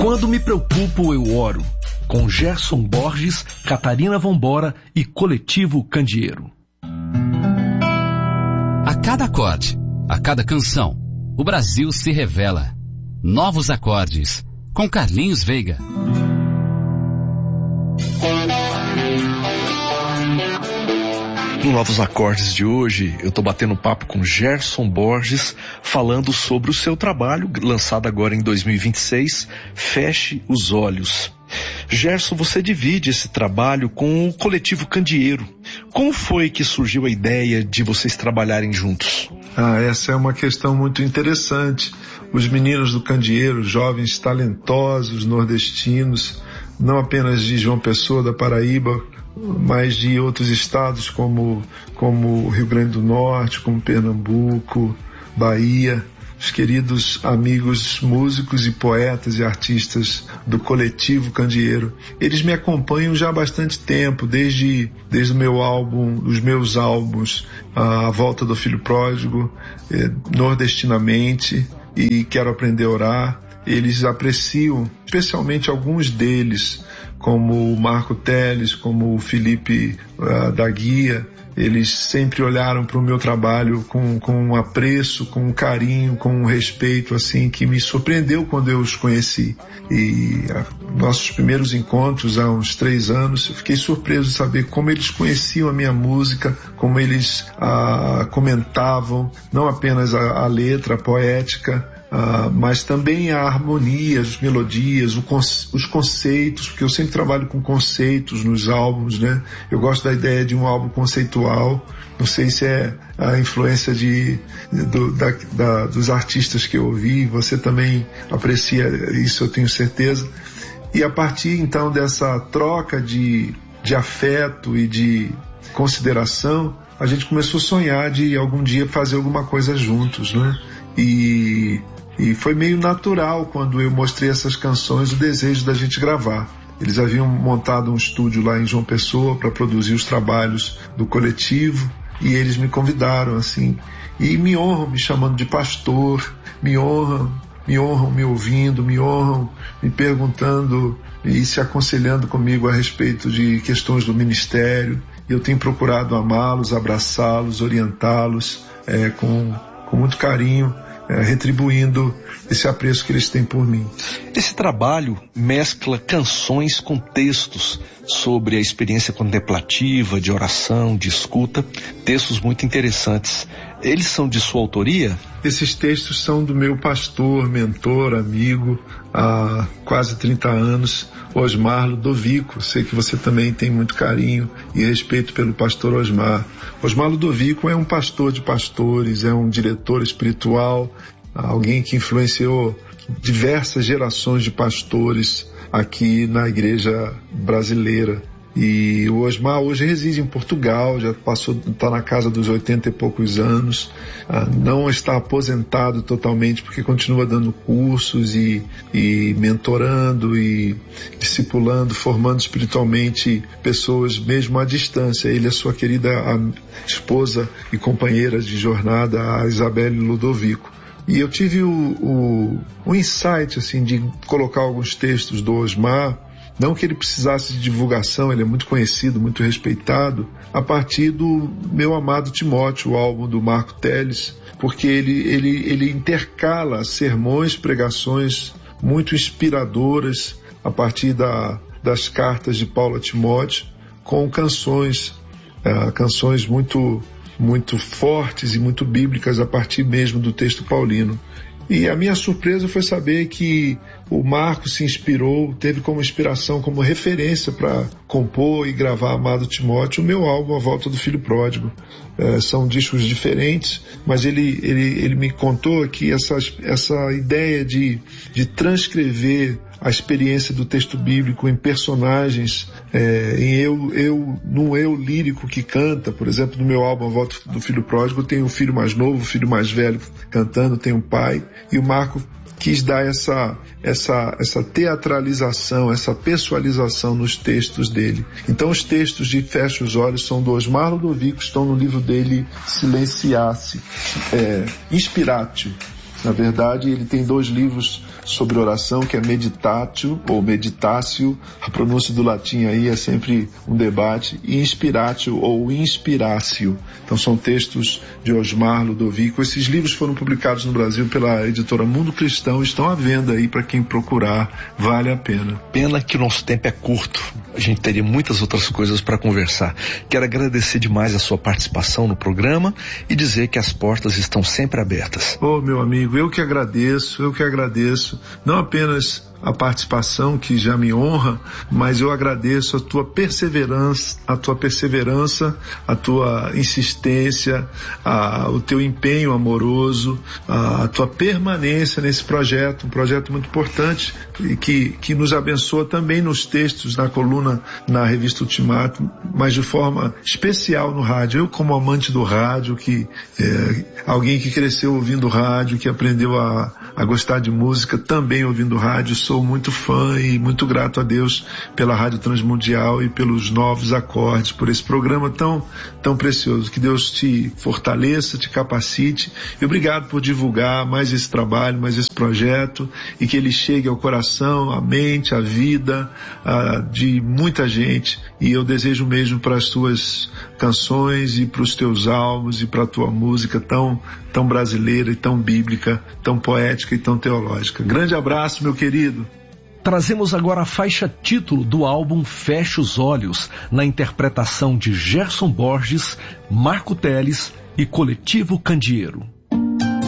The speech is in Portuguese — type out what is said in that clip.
Quando me preocupo, eu oro. Com Gerson Borges, Catarina Vambora e Coletivo Candeeiro. A cada acorde, a cada canção, o Brasil se revela. Novos acordes, com Carlinhos Veiga. No Novos Acordes de hoje, eu tô batendo papo com Gerson Borges, falando sobre o seu trabalho, lançado agora em 2026, Feche os Olhos. Gerson, você divide esse trabalho com o Coletivo Candeeiro. Como foi que surgiu a ideia de vocês trabalharem juntos? Essa é uma questão muito interessante. Os meninos do Candeeiro, jovens talentosos, nordestinos, não apenas de João Pessoa, da Paraíba, mas de outros estados como Rio Grande do Norte, como Pernambuco, Bahia, os queridos amigos músicos e poetas e artistas do Coletivo Candeeiro. Eles me acompanham já há bastante tempo, desde o meu álbum, os meus álbuns, A Volta do Filho Pródigo, Nordestinamente e Quero Aprender a Orar. Eles apreciam, especialmente alguns deles, como o Marco Teles, como o Felipe da Guia. Eles sempre olharam para o meu trabalho com um apreço, com um carinho, com um respeito, assim, que me surpreendeu quando eu os conheci. E nossos primeiros encontros, há uns 3 anos, eu fiquei surpreso de saber como eles conheciam a minha música, como eles comentavam, não apenas a letra, a poética, mas também a harmonia, as melodias, os conceitos, porque eu sempre trabalho com conceitos nos álbuns, né? Eu gosto da ideia de um álbum conceitual. Não sei se é a influência dos artistas que eu ouvi, você também aprecia isso, eu tenho certeza. E a partir então dessa troca de afeto e de consideração, a gente começou a sonhar de algum dia fazer alguma coisa juntos, né? E foi meio natural quando eu mostrei essas canções o desejo da gente gravar. Eles haviam montado um estúdio lá em João Pessoa para produzir os trabalhos do coletivo e eles me convidaram, assim, e me honram me chamando de pastor, me honram me ouvindo, me honram me perguntando e se aconselhando comigo a respeito de questões do ministério. Eu tenho procurado amá-los, abraçá-los, orientá-los com muito carinho, retribuindo esse apreço que eles têm por mim. Esse trabalho mescla canções com textos sobre a experiência contemplativa, de oração, de escuta, textos muito interessantes. Eles são de sua autoria? Esses textos são do meu pastor, mentor, amigo, há quase 30 anos, Osmar Ludovico. Sei que você também tem muito carinho e respeito pelo pastor Osmar. Osmar Ludovico é um pastor de pastores, é um diretor espiritual, alguém que influenciou diversas gerações de pastores aqui na igreja brasileira. E o Osmar hoje reside em Portugal, já está na casa dos 80 e poucos anos, não está aposentado totalmente porque continua dando cursos e mentorando e discipulando, formando espiritualmente pessoas mesmo à distância. Ele é sua querida esposa e companheira de jornada, a Isabelle Ludovico. E eu tive o insight, assim, de colocar alguns textos do Osmar, não que ele precisasse de divulgação, ele é muito conhecido, muito respeitado, a partir do meu amado Timóteo, o álbum do Marco Teles, porque ele intercala sermões, pregações muito inspiradoras a partir das cartas de Paulo a Timóteo, com canções muito fortes e muito bíblicas a partir mesmo do texto paulino. E a minha surpresa foi saber que o Marco se inspirou, teve como inspiração, como referência para compor e gravar Amado Timóteo, o meu álbum A Volta do Filho Pródigo. São discos diferentes, mas ele me contou que essa ideia de transcrever a experiência do texto bíblico em personagens, num eu lírico que canta. Por exemplo, no meu álbum A Volta do Filho Pródigo tem o filho mais novo, o filho mais velho cantando, tem um pai, e o Marco quis dar essa teatralização, essa pessoalização nos textos dele. Então os textos de Feche os Olhos são do Osmar Ludovico, estão no livro dele Silenciasse, Inspiratio. Na verdade, ele tem 2 livros sobre oração, que é Meditatio ou Meditatio, a pronúncia do latim aí é sempre um debate, e Inspiratio ou Inspiratio. Então são textos de Osmar Ludovico. Esses livros foram publicados no Brasil pela editora Mundo Cristão, estão à venda aí para quem procurar, vale a pena. Pena que o nosso tempo é curto, a gente teria muitas outras coisas para conversar. Quero agradecer demais a sua participação no programa e dizer que as portas estão sempre abertas. Ô, meu amigo, eu que agradeço, não apenas a participação, que já me honra, mas eu agradeço a tua perseverança, a tua insistência, o teu empenho amoroso, a tua permanência nesse projeto, um projeto muito importante e que nos abençoa também nos textos, na coluna, na revista Ultimato, mas de forma especial no rádio. Eu, como amante do rádio, alguém que cresceu ouvindo rádio, que aprendeu a gostar de música também ouvindo rádio, sou muito fã e muito grato a Deus pela Rádio Transmundial e pelos Novos Acordes, por esse programa tão precioso. Que Deus te fortaleça, te capacite, e obrigado por divulgar mais esse trabalho, mais esse projeto, e que ele chegue ao coração, à mente, à vida de muita gente. E eu desejo mesmo para as tuas canções e para os teus álbuns e para a tua música tão brasileira e tão bíblica, tão poética e tão teológica. Grande abraço, meu querido. Trazemos agora a faixa título do álbum Feche os Olhos, na interpretação de Gerson Borges, Marco Teles e Coletivo Candeeiro.